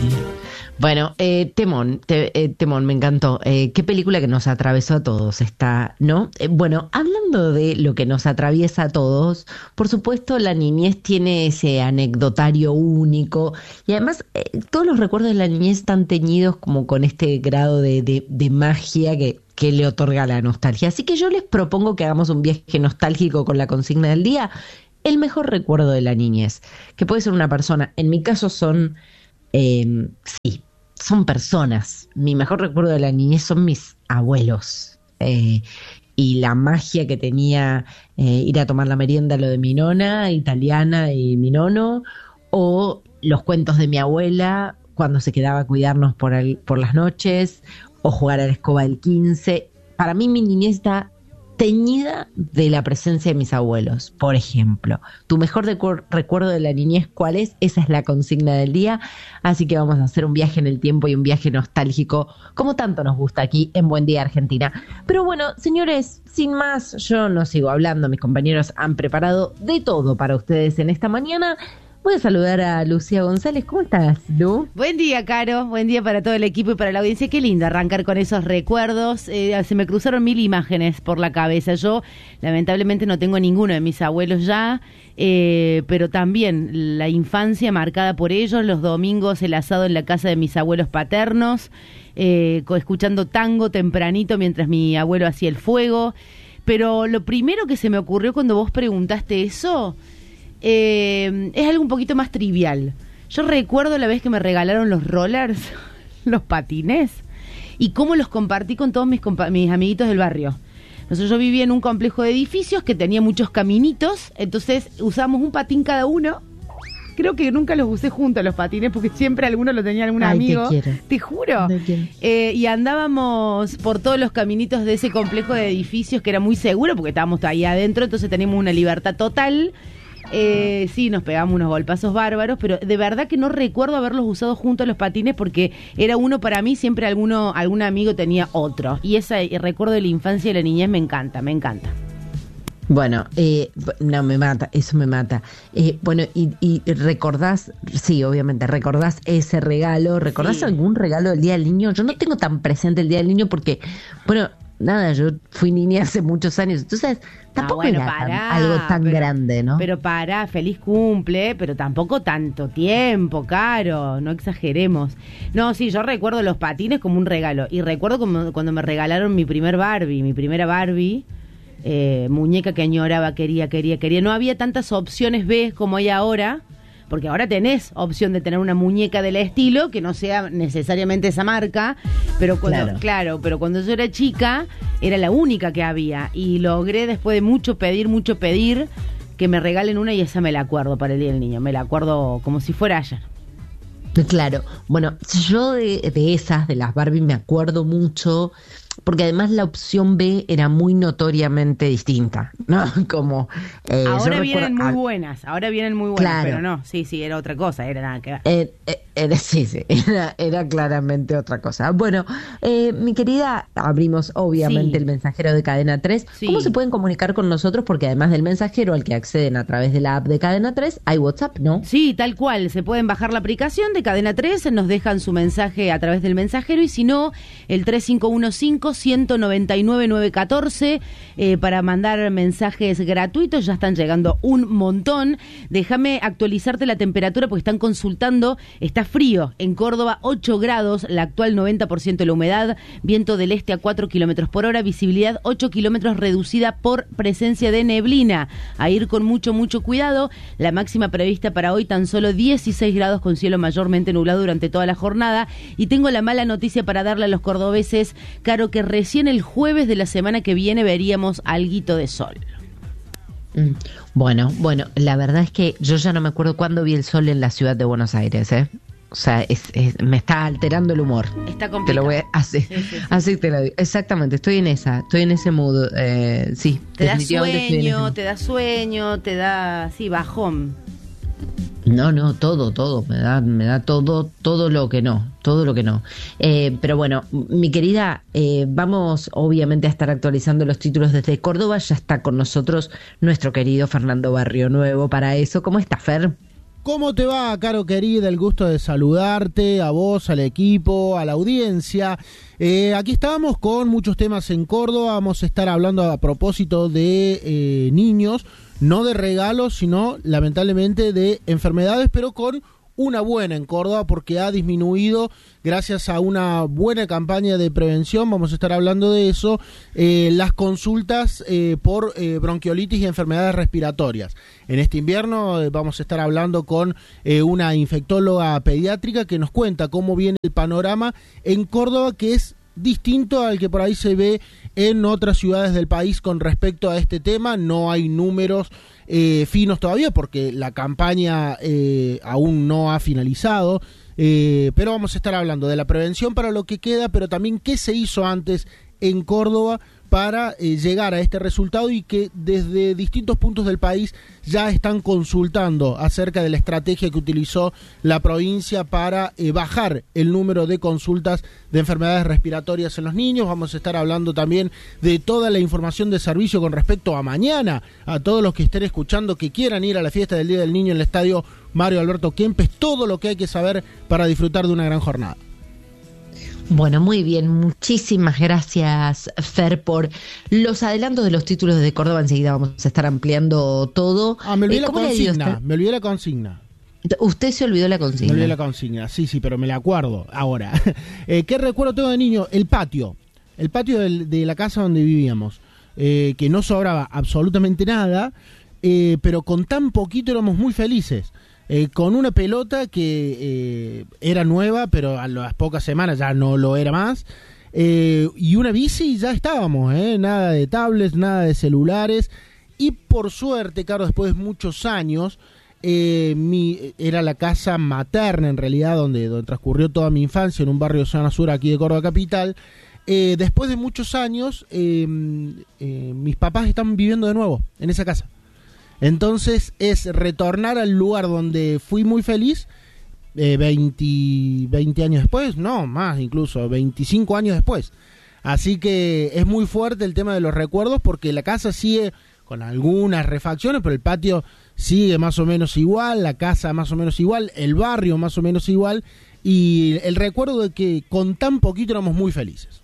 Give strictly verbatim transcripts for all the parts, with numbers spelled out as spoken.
Bueno, eh, Temón, te, eh, Temón, me encantó. Eh, qué película que nos atravesó a todos esta, ¿no? Eh, bueno, hablando de lo que nos atraviesa a todos, por supuesto la niñez tiene ese anecdotario único y además eh, todos los recuerdos de la niñez están teñidos como con este grado de, de, de magia que, que le otorga la nostalgia. Así que yo les propongo que hagamos un viaje nostálgico con la consigna del día, el mejor recuerdo de la niñez, que puede ser una persona. En mi caso son... Eh, sí, son personas. Mi mejor recuerdo de la niñez son mis abuelos. Eh, y la magia que tenía eh, ir a tomar la merienda, lo de mi nona italiana y mi nono, o los cuentos de mi abuela cuando se quedaba a cuidarnos por, el, por las noches, o jugar a la escoba del quince. Para mí mi niñez está teñida de la presencia de mis abuelos. Por ejemplo, tu mejor recu- recuerdo de la niñez, ¿cuál es? Esa es la consigna del día, así que vamos a hacer un viaje en el tiempo y un viaje nostálgico, como tanto nos gusta aquí en Buen Día Argentina. Pero bueno, señores, sin más, yo no sigo hablando, mis compañeros han preparado de todo para ustedes en esta mañana. Voy a saludar a Lucía González. ¿Cómo estás, Lu? Buen día, Caro. Buen día para todo el equipo y para la audiencia. Qué lindo arrancar con esos recuerdos. Eh, se me cruzaron mil imágenes por la cabeza. Yo, lamentablemente, no tengo ninguno de mis abuelos ya, eh, pero también la infancia marcada por ellos, los domingos el asado en la casa de mis abuelos paternos, eh, escuchando tango tempranito mientras mi abuelo hacía el fuego. Pero lo primero que se me ocurrió cuando vos preguntaste eso... Eh, es algo un poquito más trivial. Yo recuerdo la vez que me regalaron los rollers, los patines, y cómo los compartí con todos mis, compa- mis amiguitos del barrio. Nosotros, yo vivía en un complejo de edificios que tenía muchos caminitos, entonces usábamos un patín cada uno. Creo que nunca los usé juntos los patines porque siempre alguno lo tenía algún Ay, amigo. te quiero. Te juro. Te eh, y andábamos por todos los caminitos de ese complejo de edificios que era muy seguro porque estábamos ahí adentro, entonces teníamos una libertad total. Eh, sí, nos pegamos unos golpazos bárbaros, pero de verdad que no recuerdo haberlos usado juntos los patines porque era uno para mí, siempre alguno, algún amigo tenía otro. Y ese recuerdo de la infancia y la niñez me encanta, me encanta. Bueno, eh, no, me mata, eso me mata. Eh, bueno, y, y recordás, sí, obviamente, recordás ese regalo, ¿recordás Sí. algún regalo del Día del Niño? Yo no tengo tan presente el Día del Niño porque, bueno, nada, yo fui niña hace muchos años, entonces tampoco Ah, bueno, era tan- pará, algo tan pero- grande, ¿no? Pero para, feliz cumple, pero tampoco tanto tiempo, Caro, no exageremos. No, sí, yo recuerdo los patines como un regalo. Y recuerdo como cuando me regalaron mi primer Barbie, mi primera Barbie, eh, muñeca que añoraba, quería, quería, quería. No había tantas opciones B como hay ahora, porque ahora tenés opción de tener una muñeca del estilo que no sea necesariamente esa marca, pero cuando, Claro. claro, pero cuando yo era chica era la única que había y logré después de mucho pedir, mucho pedir que me regalen una y esa me la acuerdo para el Día del Niño, me la acuerdo como si fuera ayer. Claro, bueno, yo de, de esas, de las Barbie, me acuerdo mucho, porque además la opción B era muy notoriamente distinta, ¿no? Como eh, Ahora yo vienen recuerdo- muy ah, buenas, ahora vienen muy buenas, Claro. pero no, sí, sí, era otra cosa, era nada que ver. Eh, eh, era, sí, sí, era, era claramente otra cosa. Bueno, eh, mi querida, abrimos obviamente Sí. el mensajero de Cadena tres. Sí. ¿Cómo se pueden comunicar con nosotros? Porque además del mensajero al que acceden a través de la app de Cadena tres, hay WhatsApp, ¿no? Sí, tal cual. Se pueden bajar la aplicación de Cadena tres, nos dejan su mensaje a través del mensajero y si no, el tres cinco uno cinco, uno nueve nueve, nueve uno cuatro eh, para mandar mensajes gratuitos. Ya están llegando un montón. Déjame actualizarte la temperatura porque están consultando. Está frío. En Córdoba, ocho grados, la actual noventa por ciento de la humedad, viento del este a cuatro kilómetros por hora, visibilidad ocho kilómetros reducida por presencia de neblina. A ir con mucho, mucho cuidado. La máxima prevista para hoy tan solo dieciséis grados con cielo mayormente nublado durante toda la jornada. Y tengo la mala noticia para darle a los cordobeses, Caro, que recién el jueves de la semana que viene veríamos alguito de sol. Mm, Bueno, bueno, la verdad es que yo ya no me acuerdo cuándo vi el sol en la ciudad de Buenos Aires, ¿eh? O sea, es, es- me está alterando el humor. Está Te complicado. lo voy a así, Sí, sí, sí. así te lo digo. Exactamente, estoy en esa, estoy en ese mood, eh, sí. Te da definitivamente estoy en ese sueño, mood. te da sueño, te da, sí, bajón. No, no, todo, todo, me da, me da todo, todo lo que no, todo lo que no. Eh, pero bueno, mi querida, eh, vamos obviamente a estar actualizando los títulos desde Córdoba. Ya está con nosotros nuestro querido Fernando Barrio Nuevo para eso. ¿Cómo está, Fer? ¿Cómo te va, Caro querida? El gusto de saludarte, a vos, al equipo, a la audiencia. Eh, aquí estamos con muchos temas en Córdoba. Vamos a estar hablando a propósito de eh, niños, no de regalos, sino lamentablemente de enfermedades, pero con una buena en Córdoba porque ha disminuido gracias a una buena campaña de prevención. Vamos a estar hablando de eso, eh, las consultas eh, por eh, bronquiolitis y enfermedades respiratorias. En este invierno eh, vamos a estar hablando con eh, una infectóloga pediátrica que nos cuenta cómo viene el panorama en Córdoba, que es distinto al que por ahí se ve en otras ciudades del país con respecto a este tema. No hay números eh, finos todavía porque la campaña eh, aún no ha finalizado, eh, pero vamos a estar hablando de la prevención para lo que queda, pero también qué se hizo antes en Córdoba para eh, llegar a este resultado, y que desde distintos puntos del país ya están consultando acerca de la estrategia que utilizó la provincia para eh, bajar el número de consultas de enfermedades respiratorias en los niños. Vamos a estar hablando también de toda la información de servicio con respecto a mañana, a todos los que estén escuchando que quieran ir a la fiesta del Día del Niño en el Estadio Mario Alberto Kempes, todo lo que hay que saber para disfrutar de una gran jornada. Bueno, muy bien, muchísimas gracias, Fer, por los adelantos de los títulos de Córdoba. Enseguida vamos a estar ampliando todo. Ah, me olvidé eh, la ¿cómo le ha ido consigna, usted? me olvidé la consigna. Usted se olvidó la consigna. Me olvidé la consigna, sí, sí, pero me la acuerdo ahora. eh, ¿Qué recuerdo tengo de niño? El patio, el patio del, de la casa donde vivíamos, eh, que no sobraba absolutamente nada, eh, pero con tan poquito éramos muy felices. Eh, con una pelota que eh, era nueva, pero a las pocas semanas ya no lo era más, eh, y una bici, y ya estábamos, eh, nada de tablets, nada de celulares, y por suerte, claro, después de muchos años, eh, mi, era la casa materna en realidad, donde, donde transcurrió toda mi infancia, en un barrio de zona sur aquí de Córdoba capital. Eh, después de muchos años, eh, eh, mis papás están viviendo de nuevo en esa casa. Entonces es retornar al lugar donde fui muy feliz, eh, veinte, veinte años después, no, más incluso, veinticinco años después. Así que es muy fuerte el tema de los recuerdos, porque la casa sigue con algunas refacciones, pero el patio sigue más o menos igual, la casa más o menos igual, el barrio más o menos igual, y el recuerdo de que con tan poquito éramos muy felices.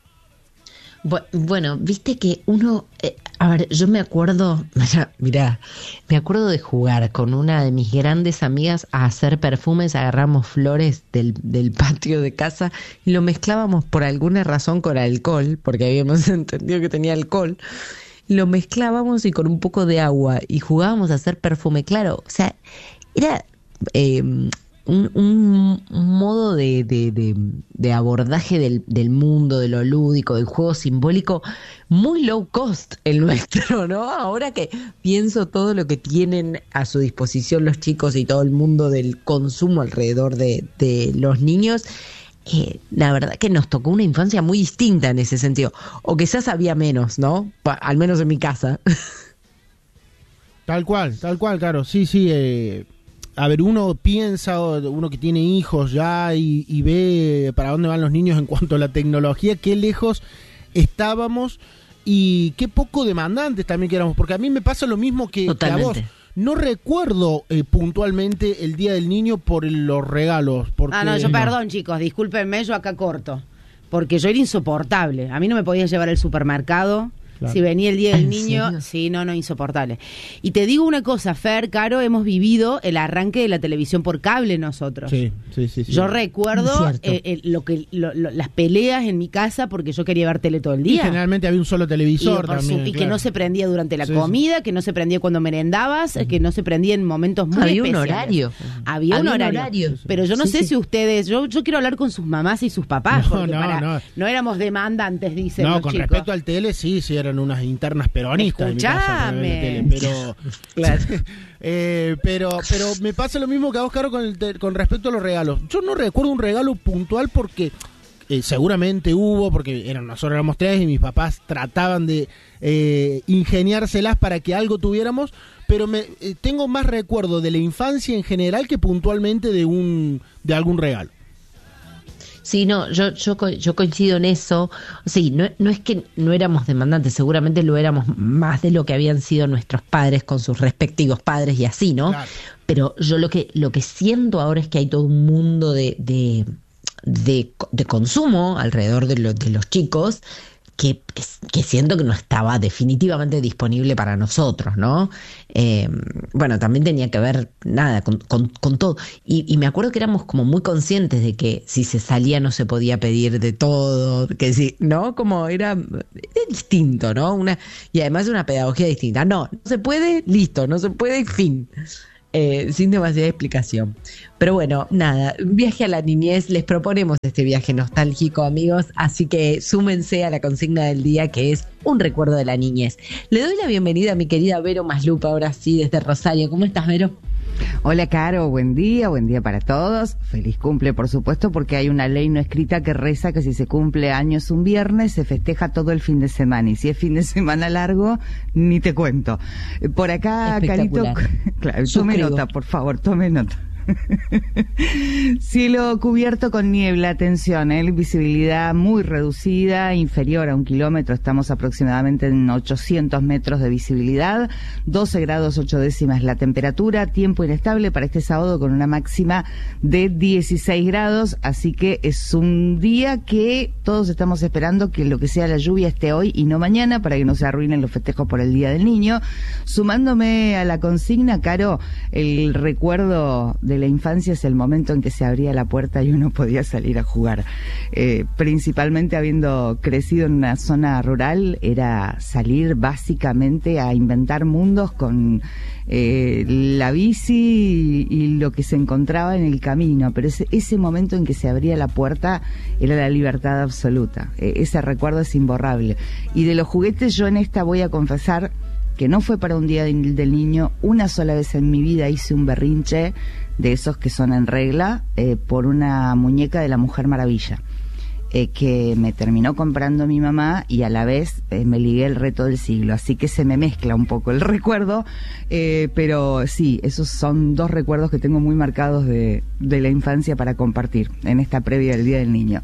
Bueno, viste que uno, eh, a ver, yo me acuerdo, mirá, mirá, me acuerdo de jugar con una de mis grandes amigas a hacer perfumes. Agarramos flores del, del patio de casa y lo mezclábamos por alguna razón con alcohol, porque habíamos entendido que tenía alcohol. Lo mezclábamos y con un poco de agua y jugábamos a hacer perfume, claro, o sea, era... Eh, Un, un, un modo de, de, de, de abordaje del, del mundo, de lo lúdico, del juego simbólico, muy low cost el nuestro, ¿no? Ahora que pienso todo lo que tienen a su disposición los chicos y todo el mundo del consumo alrededor de, de los niños, eh, la verdad que nos tocó una infancia muy distinta en ese sentido, o quizás había menos, ¿no? Pa, al menos en mi casa. Tal cual, tal cual, claro, sí, sí, eh... A ver, uno piensa, uno que tiene hijos ya y, y ve para dónde van los niños en cuanto a la tecnología, qué lejos estábamos y qué poco demandantes también que éramos, porque a mí me pasa lo mismo que, que a vos. No recuerdo eh, puntualmente el Día del Niño por el, los regalos. Porque, ah, no, yo no. perdón, chicos, discúlpenme, yo acá corto, porque yo era insoportable. A mí no me podían llevar al supermercado. Claro. Si venía el Día del Niño, serio? Sí, no, no, insoportable. Y te digo una cosa, Fer, Caro, hemos vivido el arranque de la televisión por cable nosotros. Sí, sí, sí. sí. Yo recuerdo eh, eh, lo que lo, lo, las peleas en mi casa porque yo quería ver tele todo el día. Y generalmente había un solo televisor y, también. Su, y claro. que no se prendía durante la sí, comida, sí. que no se prendía cuando merendabas, uh-huh. que no se prendía en momentos muy había especiales. Un horario. Había, había un horario. Un horario. Pero yo no sí, sé sí. si ustedes... Yo, yo quiero hablar con sus mamás y sus papás, no, porque no, para, no. no éramos demandantes, dicen no, los con chicos. respecto al tele, sí, sí, eran unas internas peronistas. Escuchame. En mi casa, pero, claro. eh, pero, pero me pasa lo mismo que a vos, Caro, con, el te, con respecto a los regalos. Yo no recuerdo un regalo puntual porque eh, seguramente hubo, porque eran, nosotros éramos tres y mis papás trataban de eh, ingeniárselas para que algo tuviéramos, pero me, eh, tengo más recuerdo de la infancia en general que puntualmente de un de algún regalo. Sí, no, yo, yo, co- yo coincido en eso. Sí, no, no es que no éramos demandantes, seguramente lo éramos más de lo que habían sido nuestros padres con sus respectivos padres y así, ¿no? Claro. Pero yo lo que, lo que siento ahora es que hay todo un mundo de, de, de, co- de consumo alrededor de, lo- de los chicos que, que, que siento que no estaba definitivamente disponible para nosotros, ¿no? Eh, bueno, también tenía que ver, nada, con, con, con todo. Y, y me acuerdo que éramos como muy conscientes de que si se salía no se podía pedir de todo, que sí, ¿no? Como era, era distinto, ¿no? Una, y además una pedagogía distinta. No, no se puede, listo, no se puede, fin. Eh, sin demasiada explicación. Pero bueno, nada, un viaje a la niñez, les proponemos este viaje nostálgico, amigos, así que súmense a la consigna del día, que es un recuerdo de la niñez. Le doy la bienvenida a mi querida Vero Maslup, ahora sí, desde Rosario. ¿Cómo estás, Vero? Hola, Caro, buen día, buen día para todos. Feliz cumple, por supuesto, porque hay una ley no escrita que reza que si se cumple años un viernes, se festeja todo el fin de semana. Y si es fin de semana largo, ni te cuento. Por acá, Carito, claro, tome Suscribo. nota, por favor, tome nota. Cielo cubierto con niebla, atención, ¿eh? Visibilidad muy reducida, inferior a un kilómetro, estamos aproximadamente en ochocientos metros de visibilidad, doce grados ocho décimas la temperatura, tiempo inestable para este sábado con una máxima de dieciséis grados, así que es un día que todos estamos esperando que lo que sea la lluvia esté hoy y no mañana para que no se arruinen los festejos por el Día del Niño. Sumándome a la consigna, Caro, el recuerdo de la infancia es el momento en que se abría la puerta y uno podía salir a jugar. Eh, principalmente habiendo crecido en una zona rural, era salir básicamente a inventar mundos con eh, la bici y, y lo que se encontraba en el camino. Pero ese, ese momento en que se abría la puerta era la libertad absoluta. Eh, ese recuerdo es imborrable. Y de los juguetes, yo en esta voy a confesar que no fue para un día del, del niño. Una sola vez en mi vida hice un berrinche de esos que son en regla, eh, por una muñeca de la Mujer Maravilla, eh, que me terminó comprando mi mamá y a la vez eh, me ligué el reto del siglo, así que se me mezcla un poco el recuerdo, eh, pero sí, esos son dos recuerdos que tengo muy marcados de, de la infancia para compartir en esta previa del Día del Niño.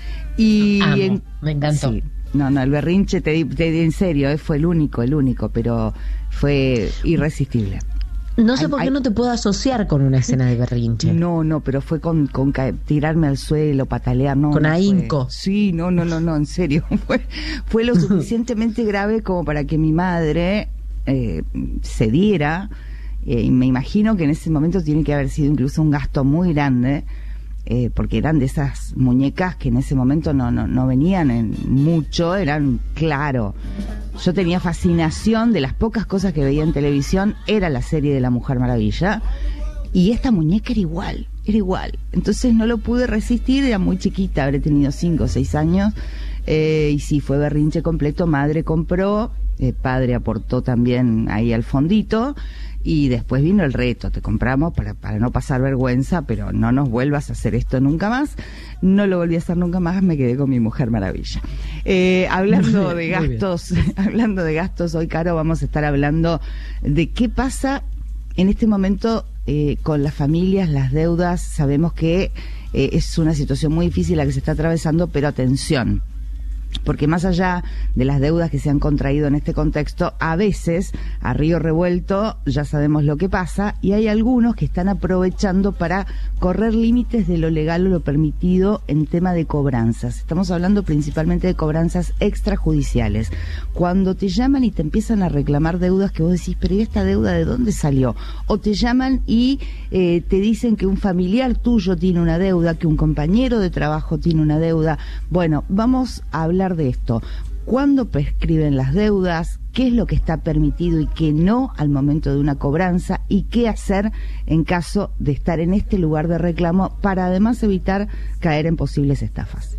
Y Amo, en, me encantó. Sí, no, no, el berrinche, te, te, en serio, eh, fue el único, el único, pero fue irresistible. No sé Ay, por qué ay. no te puedo asociar con una escena de berrinche. No, no, pero fue con, con ca- tirarme al suelo, patalear, no. Con no fue- ahínco. Sí, no, no, no, no, en serio. Fue, fue lo suficientemente grave como para que mi madre eh, cediera. Eh, y me imagino que en ese momento tiene que haber sido incluso un gasto muy grande, eh, porque eran de esas muñecas que en ese momento no, no, no venían en mucho, eran, claro. Yo tenía fascinación, de las pocas cosas que veía en televisión era la serie de la Mujer Maravilla, y esta muñeca era igual, era igual. Entonces no lo pude resistir, era muy chiquita, habré tenido cinco o seis años, eh, y sí, fue berrinche completo. Madre compró, eh, padre aportó también ahí al fondito, y después vino el reto, te compramos para, para no pasar vergüenza, pero no nos vuelvas a hacer esto nunca más. No lo volví a hacer nunca más, me quedé con mi Mujer Maravilla. Eh, hablando de gastos, hablando de gastos, hoy, Caro, vamos a estar hablando de qué pasa en este momento eh, con las familias, las deudas. Sabemos que eh, es una situación muy difícil la que se está atravesando, pero atención, porque más allá de las deudas que se han contraído en este contexto, a veces, a río revuelto, ya sabemos lo que pasa, y hay algunos que están aprovechando para correr límites de lo legal o lo permitido en tema de cobranzas. Estamos hablando principalmente de cobranzas extrajudiciales. Cuando te llaman y te empiezan a reclamar deudas que vos decís, pero ¿y esta deuda de dónde salió? O te llaman y eh, te dicen que un familiar tuyo tiene una deuda, que un compañero de trabajo tiene una deuda. Bueno, vamos a hablar de esto. ¿Cuándo prescriben las deudas? ¿Qué es lo que está permitido y qué no al momento de una cobranza? ¿Y qué hacer en caso de estar en este lugar de reclamo para además evitar caer en posibles estafas?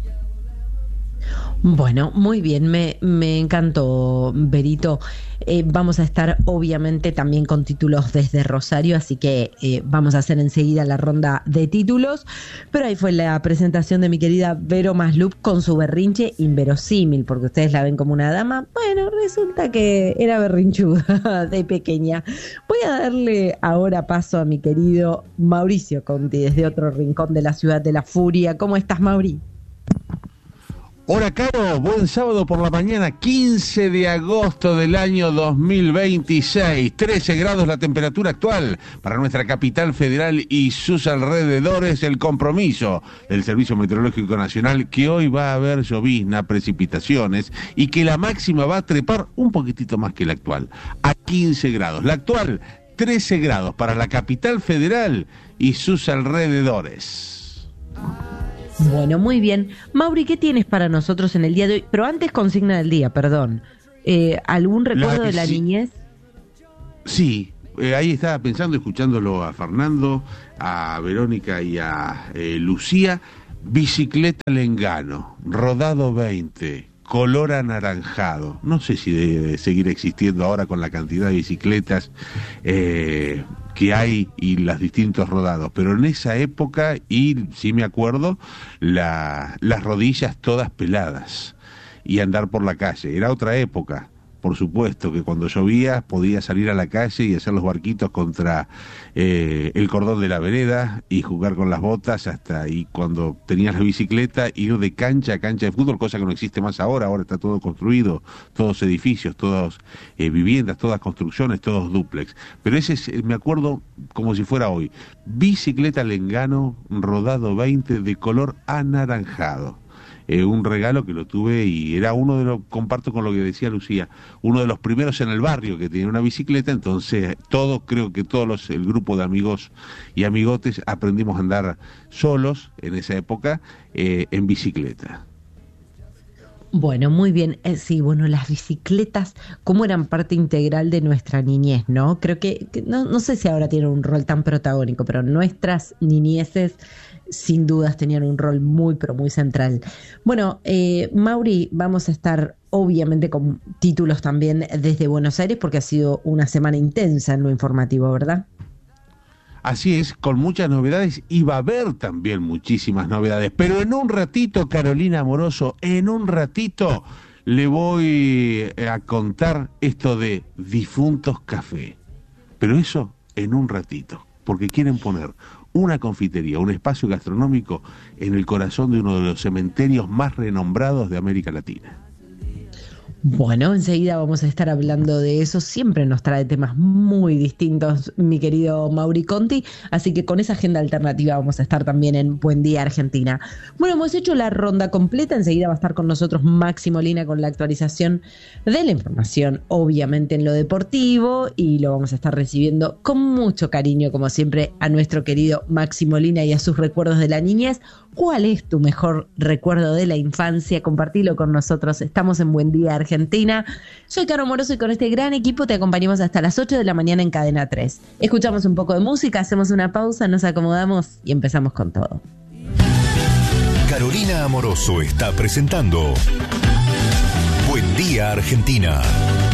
Bueno, muy bien, me, me encantó, Berito. Eh, vamos a estar obviamente también con títulos desde Rosario, así que eh, vamos a hacer enseguida la ronda de títulos. Pero ahí fue la presentación de mi querida Vero Maslup con su berrinche inverosímil, porque ustedes la ven como una dama. Bueno, resulta que era berrinchuda de pequeña. Voy a darle ahora paso a mi querido Mauricio Conti desde otro rincón de la ciudad de la furia. ¿Cómo estás, Mauri? Hola, Caro, buen sábado por la mañana, quince de agosto del año dos mil veintiséis, trece grados la temperatura actual para nuestra capital federal y sus alrededores. El compromiso del Servicio Meteorológico Nacional que hoy va a haber llovizna, precipitaciones y que la máxima va a trepar un poquitito más que la actual, a quince grados. La actual, trece grados para la capital federal y sus alrededores. Bueno, muy bien. Mauri, ¿qué tienes para nosotros en el día de hoy? Pero antes, consigna del día, perdón. Eh, ¿Algún recuerdo La, de la sí, niñez? Sí, eh, ahí estaba pensando, escuchándolo a Fernando, a Verónica y a eh, Lucía. Bicicleta Lengano, rodado veinte, color anaranjado. No sé si debe seguir existiendo ahora con la cantidad de bicicletas eh, que hay y los distintos rodados, pero en esa época, y sí me acuerdo, la, las rodillas todas peladas y andar por la calle. Era otra época, por supuesto, que cuando llovía podía salir a la calle y hacer los barquitos contra eh, el cordón de la vereda y jugar con las botas hasta ahí. Cuando tenías la bicicleta, ir de cancha a cancha de fútbol, cosa que no existe más ahora. Ahora está todo construido, todos edificios, todas eh, viviendas, todas construcciones, todos dúplex. Pero ese es, me acuerdo como si fuera hoy. Bicicleta Lengano, rodado veinte, de color anaranjado. Eh, un regalo que lo tuve y era uno de los, comparto con lo que decía Lucía, uno de los primeros en el barrio que tenía una bicicleta. Entonces todos, creo que todos los, el grupo de amigos y amigotes aprendimos a andar solos en esa época eh, en bicicleta. Bueno, muy bien. Eh, sí, bueno, las bicicletas, cómo eran parte integral de nuestra niñez, ¿no? Creo que, que no, no sé si ahora tienen un rol tan protagónico, pero nuestras niñeces sin dudas tenían un rol muy, pero muy central. Bueno, eh, Mauri, vamos a estar obviamente con títulos también desde Buenos Aires porque ha sido una semana intensa en lo informativo, ¿verdad? Así es, con muchas novedades, y va a haber también muchísimas novedades, pero en un ratito, Carolina Amoroso, en un ratito le voy a contar esto de Difuntos Café, pero eso en un ratito, porque quieren poner una confitería, un espacio gastronómico en el corazón de uno de los cementerios más renombrados de América Latina. Bueno, enseguida vamos a estar hablando de eso. Siempre nos trae temas muy distintos, mi querido Mauri Conti. Así que con esa agenda alternativa vamos a estar también en Buen Día Argentina. Bueno, hemos hecho la ronda completa. Enseguida va a estar con nosotros Maxi Molina con la actualización de la información, obviamente en lo deportivo. Y lo vamos a estar recibiendo con mucho cariño, como siempre, a nuestro querido Maxi Molina y a sus recuerdos de la niñez. ¿Cuál es tu mejor recuerdo de la infancia? Compartilo con nosotros. Estamos en Buen Día Argentina. Soy Caro Moroso y con este gran equipo te acompañamos hasta las ocho de la mañana en Cadena tres. Escuchamos un poco de música, hacemos una pausa, nos acomodamos y empezamos con todo. Carolina Amoroso está presentando Buen Día Argentina.